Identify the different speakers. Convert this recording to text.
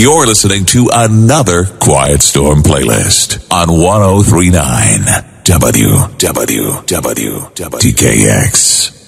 Speaker 1: You're listening to another Quiet Storm playlist on 1039 TKX.